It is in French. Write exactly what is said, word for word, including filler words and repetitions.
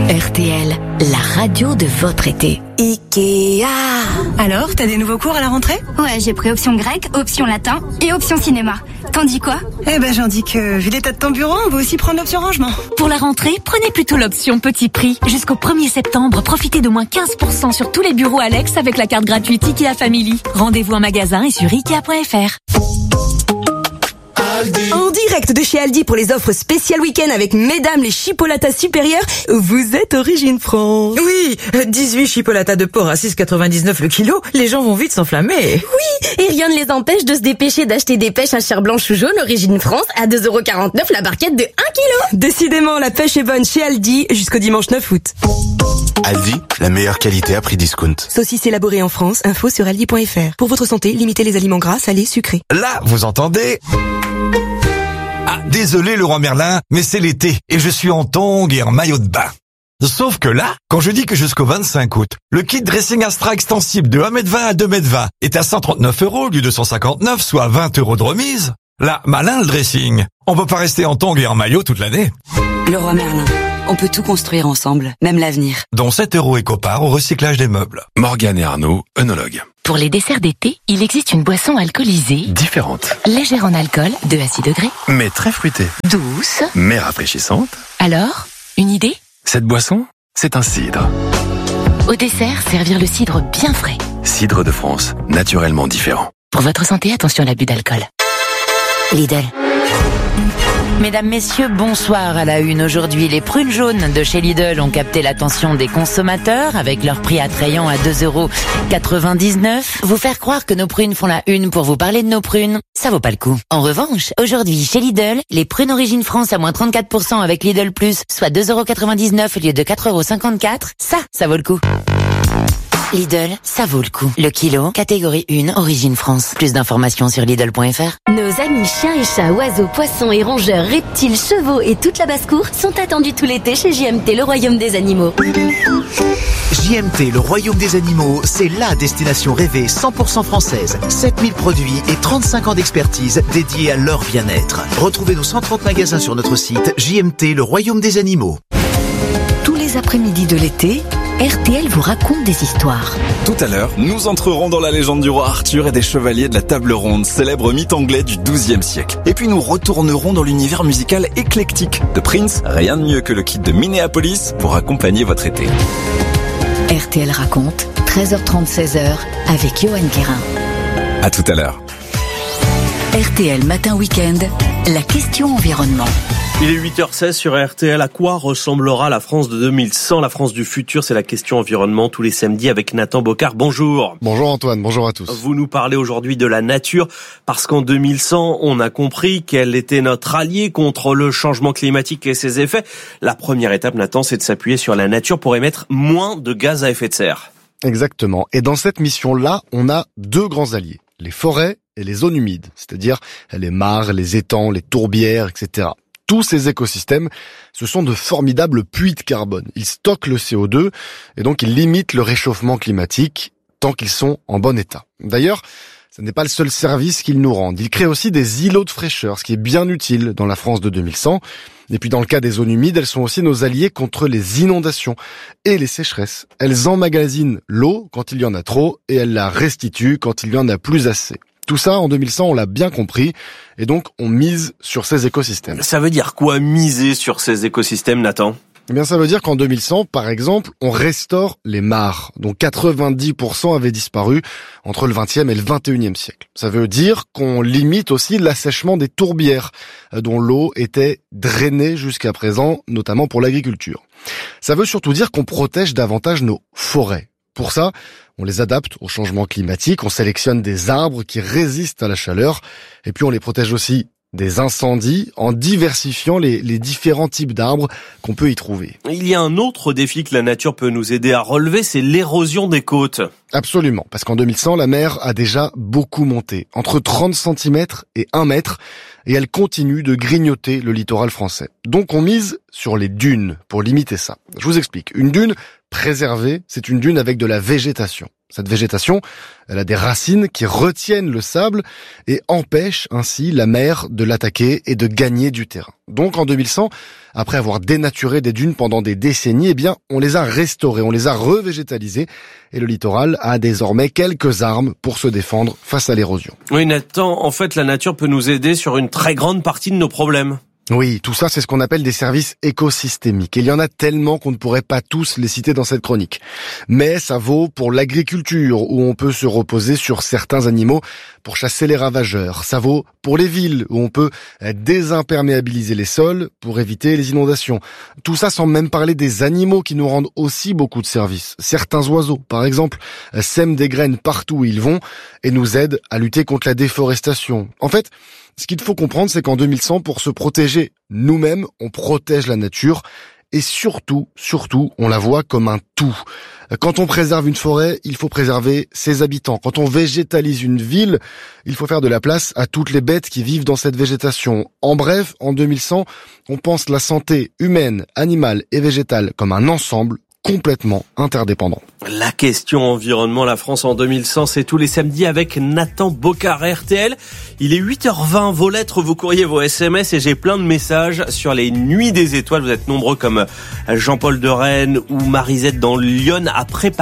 R T L, la radio de votre été. Ikea. Alors, t'as des nouveaux cours à la rentrée ? Ouais, j'ai pris option grec, option latin et option cinéma. T'en dis quoi ? Eh ben, j'en dis que, vu l'état de ton bureau, on va aussi prendre l'option rangement. Pour la rentrée, prenez plutôt l'option petit prix. Jusqu'au premier septembre, profitez de moins quinze pour cent sur tous les bureaux Alex avec la carte gratuite Ikea Family. Rendez-vous en magasin et sur ikea point f r. En direct de chez Aldi pour les offres spéciales week-end avec mesdames les chipolatas supérieures, vous êtes Origine France. Oui, dix-huit chipolatas de porc à six quatre-vingt-dix-neuf le kilo, les gens vont vite s'enflammer. Oui, et rien ne les empêche de se dépêcher d'acheter des pêches à chair blanche ou jaune Origine France à deux euros quarante-neuf la barquette de un kilo. Décidément, la pêche est bonne chez Aldi jusqu'au dimanche neuf août. Aldi, la meilleure qualité à prix discount. Saucisse élaborée en France, info sur aldi point f r. Pour votre santé, limitez les aliments gras, salés, sucrés. Là, vous entendez ? Ah, désolé Leroy Merlin, mais c'est l'été et je suis en tongs et en maillot de bain. Sauf que là, quand je dis que jusqu'au vingt-cinq août, le kit dressing Astra extensible de un mètre vingt à deux mètres vingt est à cent trente-neuf euros au lieu de cent cinquante-neuf, soit vingt euros de remise, là, malin le dressing. On peut pas rester en tongs et en maillot toute l'année. Leroy Merlin, on peut tout construire ensemble, même l'avenir. Dont sept euros éco-part au recyclage des meubles. Morgane et Arnaud, œnologues. Pour les desserts d'été, il existe une boisson alcoolisée, Différente, légère en alcool, deux à six degrés, mais très fruitée, douce. mais rafraîchissante. Alors, une idée ? Cette boisson, c'est un cidre. Au dessert, servir le cidre bien frais. Cidre de France, naturellement différent. Pour votre santé, attention à l'abus d'alcool. Lidl. Mesdames, messieurs, bonsoir à la une. Aujourd'hui, les prunes jaunes de chez Lidl ont capté l'attention des consommateurs avec leur prix attrayant à deux euros quatre-vingt-dix-neuf. Vous faire croire que nos prunes font la une pour vous parler de nos prunes, ça vaut pas le coup. En revanche, aujourd'hui, chez Lidl, les prunes Origine France à moins trente-quatre pour cent avec Lidl Plus, soit deux euros quatre-vingt-dix-neuf au lieu de quatre euros cinquante-quatre, ça, ça vaut le coup. Lidl, ça vaut le coup. Le kilo, catégorie un, Origine France. Plus d'informations sur Lidl point f r. Nos amis chiens et chats, oiseaux, poissons et rongeurs, reptiles, chevaux et toute la basse-cour sont attendus tout l'été chez J M T, le royaume des animaux. J M T, le royaume des animaux, c'est la destination rêvée cent pour cent française. sept mille produits et trente-cinq ans d'expertise dédiés à leur bien-être. Retrouvez nos cent trente magasins sur notre site J M T, le royaume des animaux. Tous les après-midi de l'été, R T L vous raconte des histoires. Tout à l'heure, nous entrerons dans la légende du roi Arthur et des chevaliers de la table ronde, célèbre mythe anglais du douzième siècle. Et puis nous retournerons dans l'univers musical éclectique de Prince, rien de mieux que le kit de Minneapolis pour accompagner votre été. R T L raconte, treize heures trente, seize heures, avec Johan Guérin. À tout à l'heure. R T L Matin Week-end, la question environnement. Il est huit heures seize sur R T L. À quoi ressemblera la France de deux mille cent, la France du futur? C'est la question environnement tous les samedis avec Nathan Bocard. Bonjour. Bonjour Antoine, bonjour à tous. Vous nous parlez aujourd'hui de la nature parce qu'en deux mille cent, on a compris qu'elle était notre allié contre le changement climatique et ses effets. La première étape, Nathan, c'est de s'appuyer sur la nature pour émettre moins de gaz à effet de serre. Exactement. Et dans cette mission-là, on a deux grands alliés, les forêts et les zones humides, c'est-à-dire les mares, les étangs, les tourbières, et cetera. Tous ces écosystèmes, ce sont de formidables puits de carbone. Ils stockent le C O deux et donc ils limitent le réchauffement climatique tant qu'ils sont en bon état. D'ailleurs, ce n'est pas le seul service qu'ils nous rendent. Ils créent aussi des îlots de fraîcheur, ce qui est bien utile dans la France de deux mille cent. Et puis dans le cas des zones humides, elles sont aussi nos alliés contre les inondations et les sécheresses. Elles emmagasinent l'eau quand il y en a trop et elles la restituent quand il y en a plus assez. Tout ça, en deux mille cent, on l'a bien compris, et donc on mise sur ces écosystèmes. Ça veut dire quoi, miser sur ces écosystèmes, Nathan ? Eh bien, ça veut dire qu'en deux mille cent, par exemple, on restaure les mares, dont quatre-vingt-dix pour cent avaient disparu entre le vingtième et le vingt et unième siècle. Ça veut dire qu'on limite aussi l'assèchement des tourbières, dont l'eau était drainée jusqu'à présent, notamment pour l'agriculture. Ça veut surtout dire qu'on protège davantage nos forêts. Pour ça, on les adapte au changement climatique, on sélectionne des arbres qui résistent à la chaleur, et puis on les protège aussi des incendies en diversifiant les, les différents types d'arbres qu'on peut y trouver. Il y a un autre défi que la nature peut nous aider à relever, c'est l'érosion des côtes. Absolument, parce qu'en deux mille cent, la mer a déjà beaucoup monté, entre trente centimètres et un mètre, et elle continue de grignoter le littoral français. Donc on mise sur les dunes pour limiter ça. Je vous explique. Une dune préservée, c'est une dune avec de la végétation. Cette végétation, elle a des racines qui retiennent le sable et empêchent ainsi la mer de l'attaquer et de gagner du terrain. Donc en deux mille cent, après avoir dénaturé des dunes pendant des décennies, eh bien, on les a restaurées, on les a revégétalisées et le littoral a désormais quelques armes pour se défendre face à l'érosion. Oui, Nathan, en fait, la nature peut nous aider sur une très grande partie de nos problèmes. Oui, tout ça, c'est ce qu'on appelle des services écosystémiques. Et il y en a tellement qu'on ne pourrait pas tous les citer dans cette chronique. Mais ça vaut pour l'agriculture, où on peut se reposer sur certains animaux pour chasser les ravageurs. Ça vaut pour les villes, où on peut désimperméabiliser les sols pour éviter les inondations. Tout ça sans même parler des animaux qui nous rendent aussi beaucoup de services. Certains oiseaux, par exemple, sèment des graines partout où ils vont et nous aident à lutter contre la déforestation. En fait, ce qu'il faut comprendre, c'est qu'en deux mille cent, pour se protéger nous-mêmes, on protège la nature et surtout, surtout, on la voit comme un tout. Quand on préserve une forêt, il faut préserver ses habitants. Quand on végétalise une ville, il faut faire de la place à toutes les bêtes qui vivent dans cette végétation. En bref, en deux mille cent, on pense la santé humaine, animale et végétale comme un ensemble complètement interdépendant. La question environnement, la France en deux mille cent, c'est tous les samedis avec Nathan Bocard, R T L. Il est huit heures vingt, vos lettres, vos courriers, vos S M S et j'ai plein de messages sur les nuits des étoiles. Vous êtes nombreux comme Jean-Paul de Rennes ou Marisette dans Lyon à préparer